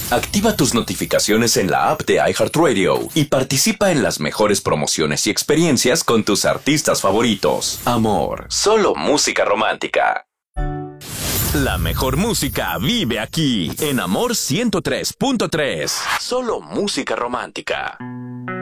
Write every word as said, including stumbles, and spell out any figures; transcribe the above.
Activa tus notificaciones en la app de iHeartRadio y participa en las mejores promociones y experiencias con tus artistas favoritos. Amor, solo música romántica. La mejor música vive aquí, en Amor ciento tres punto tres. Solo música romántica.